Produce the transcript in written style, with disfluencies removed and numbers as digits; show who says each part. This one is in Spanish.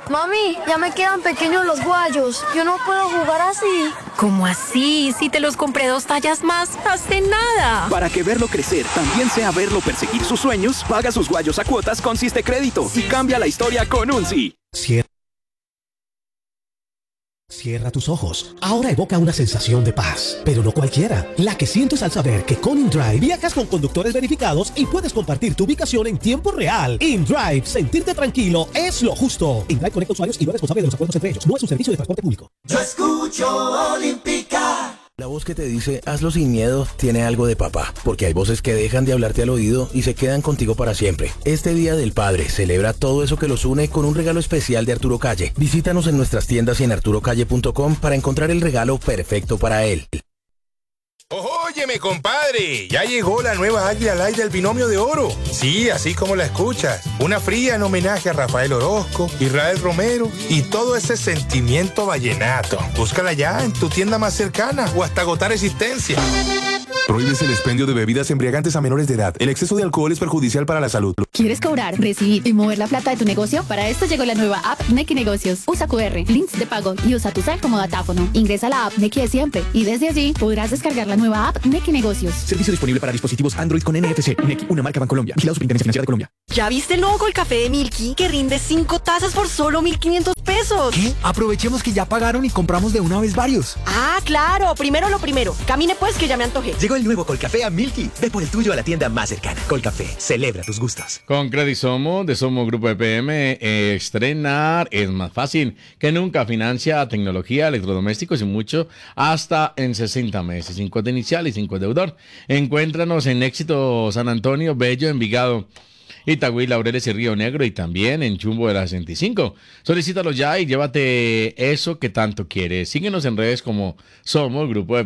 Speaker 1: Mami, ya me quedan pequeños los guayos. Yo no puedo jugar así.
Speaker 2: ¿Cómo así? Si te los compré 2 tallas más hace nada.
Speaker 3: Para que verlo crecer también sea verlo perseguir sus sueños, paga sus guayos a cuotas con Siste Crédito y cambia la historia con un sí.
Speaker 4: Cierra tus ojos. Ahora evoca una sensación de paz, pero no cualquiera. La que sientes al saber que con InDrive viajas con conductores verificados y puedes compartir tu ubicación en tiempo real. InDrive, sentirte tranquilo es lo justo. InDrive conecta usuarios y no es responsable de los acuerdos entre ellos. No es un servicio de transporte público.
Speaker 5: Yo escucho Olímpica.
Speaker 6: La voz que te dice hazlo sin miedo tiene algo de papá, porque hay voces que dejan de hablarte al oído y se quedan contigo para siempre. Este Día del Padre celebra todo eso que los une con un regalo especial de Arturo Calle. Visítanos en nuestras tiendas y en arturocalle.com para encontrar el regalo perfecto para él.
Speaker 7: Óyeme, compadre, ya llegó la nueva Águila Light del Binomio de Oro. Sí, así como la escuchas. Una fría en homenaje a Rafael Orozco, Israel Romero y todo ese sentimiento vallenato. Búscala ya en tu tienda más cercana o hasta agotar existencia.
Speaker 8: Prohíbes el expendio de bebidas embriagantes a menores de edad. El exceso de alcohol es perjudicial para la salud.
Speaker 9: ¿Quieres cobrar, recibir y mover la plata de tu negocio? Para esto llegó la nueva app Nequi Negocios. Usa QR, links de pago y usa tu cel como datáfono. Ingresa a la app Nequi de siempre y desde allí podrás descargar la nueva app Nequi Negocios.
Speaker 10: Servicio disponible para dispositivos Android con NFC. Nequi, una marca Bancolombia. Vigilado Superintendencia Financiera de Colombia.
Speaker 11: ¿Ya viste el nuevo Colcafé de Milky que rinde 5 tazas por solo 1.500 pesos?
Speaker 10: ¿Qué? Aprovechemos que ya pagaron y compramos de una vez varios.
Speaker 11: Ah, claro. Primero lo primero. Camine pues que ya me antojé.
Speaker 12: Llegó el nuevo Colcafé a Milky. Ve por el tuyo a la tienda más cercana. Colcafé, celebra tus gustos.
Speaker 13: Con Credisomo de Somo Grupo EPM, estrenar es más fácil que nunca. Financia tecnología, electrodomésticos y mucho hasta en 60 meses. sin cuota inicial y sin deudor. Encuéntranos en Éxito San Antonio, Bello, Envigado, Itagüí, Laureles y Río Negro y también en Chumbo de la 65. Solicítalo ya y llévate eso que tanto quieres. Síguenos en redes como Somos Grupo EPM.